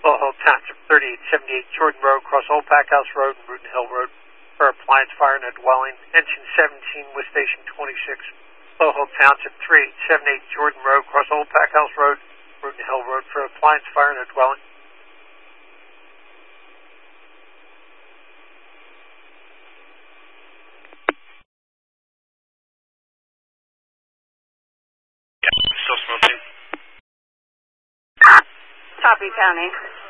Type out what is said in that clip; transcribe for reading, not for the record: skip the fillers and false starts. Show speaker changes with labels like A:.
A: Lowell Township 3878 Jordan Road, cross Old Pack House Road and Rooten Hill Road for appliance fire in a dwelling. Engine 17 with station 26. Lowell Township 3878 Jordan Road, cross Old Pack House Road, Rooten Hill Road for appliance fire in a dwelling.
B: Still smoking.
C: Copy, County.